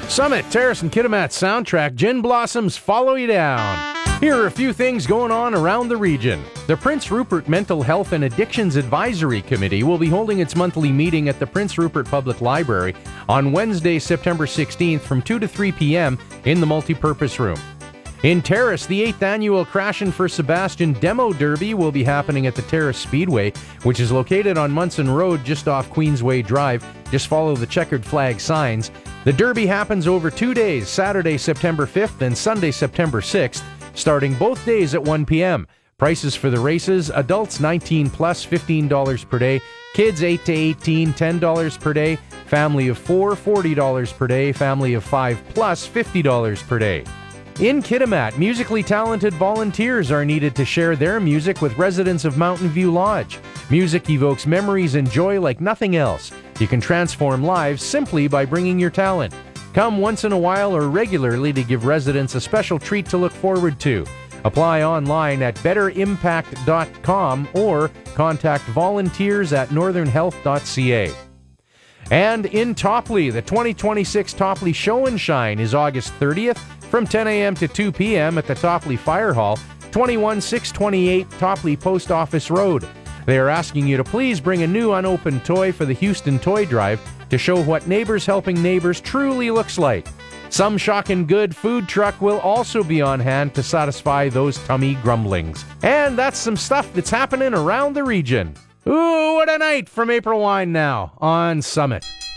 Summit, Terrace and Kitimat soundtrack, Gin Blossoms Follow You Down. Here are a few things going on around the region. The Prince Rupert Mental Health and Addictions Advisory Committee will be holding its monthly meeting at the Prince Rupert Public Library on Wednesday, September 16th from 2 to 3 p.m. in the multipurpose room. In Terrace, the 8th annual Crashin' for Sebastian Demo Derby will be happening at the Terrace Speedway, which is located on Munson Road just off Queensway Drive. Just follow the checkered flag signs. The Derby happens over 2 days, Saturday, September 5th and Sunday, September 6th, starting both days at 1 p.m. Prices for the races: adults 19 plus $15 per day, kids 8 to 18 $10 per day, family of 4 $40 per day, family of 5 plus $50 per day. In Kitimat, musically talented volunteers are needed to share their music with residents of Mountain View Lodge. Music evokes memories and joy like nothing else. You can transform lives simply by bringing your talent. Come once in a while or regularly to give residents a special treat to look forward to. Apply online at betterimpact.com or contact volunteers at northernhealth.ca. And in Topley, the 2026 Topley Show and Shine is August 30th from 10 a.m. to 2 p.m. at the Topley Fire Hall, 21628 Topley Post Office Road. They are asking you to please bring a new unopened toy for the Houston Toy Drive to show what Neighbors Helping Neighbors truly looks like. Some shocking good food truck will also be on hand to satisfy those tummy grumblings. And that's some stuff that's happening around the region. Ooh, what a night from April Wine now on Summit.